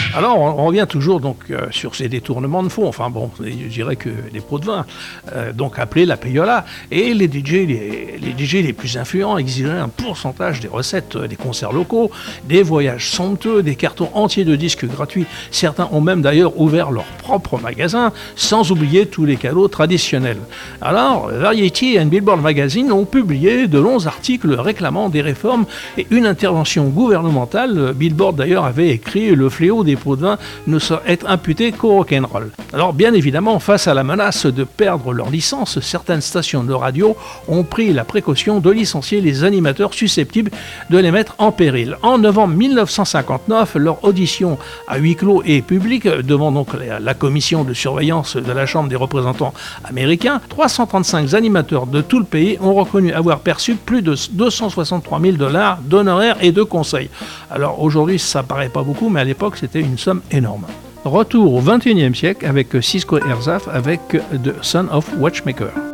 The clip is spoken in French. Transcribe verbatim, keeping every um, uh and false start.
Alors, on revient toujours donc euh, sur ces détournements de fonds. Enfin bon, je dirais que des pots de vin, euh, donc appelés la payola. Et les D J, les, les D J les plus influents exigeaient un pourcentage des recettes euh, des concerts locaux, des voyages somptueux, des cartons entiers de disques gratuits. Certains ont même d'ailleurs ouvert leur propre magasin, sans oublier tous les cadeaux traditionnels. Alors, Variety et Billboard Magazine ont publié de longs articles réclamant des réformes et une intervention gouvernementale. Billboard d'ailleurs avait écrit « Le fléau des pots de vin ne saurait être imputé qu'au rock'n'roll ». Alors bien évidemment, face à la menace de perdre leur licence, certaines stations de radio ont pris la précaution de licencier les animateurs susceptibles de les mettre en péril. En novembre mille neuf cent cinquante-neuf, leur audition à huis clos et publique devant donc la, la commission de surveillance de la Chambre des représentants américains, trois cent trente-cinq animateurs de tout le pays ont reconnu avoir perçu plus de deux cent soixante-trois mille dollars d'honoraires et de conseils. Alors aujourd'hui, ça paraît pas beaucoup, mais à l'époque, c'était une somme énorme. Retour au vingt et unième siècle avec Cisco Herzog avec The Son of Watchmaker.